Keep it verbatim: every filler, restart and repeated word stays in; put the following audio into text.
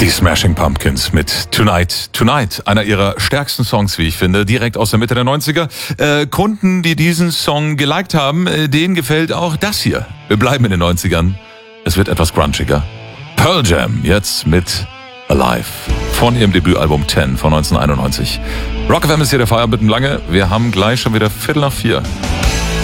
Die Smashing Pumpkins mit Tonight, Tonight, einer ihrer stärksten Songs, wie ich finde, direkt aus der Mitte der neunziger. Äh, Kunden, die diesen Song geliked haben, äh, denen gefällt auch das hier. Wir bleiben in den neunzigern. Es wird etwas grunchiger. Pearl Jam, jetzt mit Alive von ihrem Debütalbum zehn von neunzehnhunderteinundneunzig. Rock F M ist hier der Feierabend lange. Wir haben gleich schon wieder Viertel nach vier.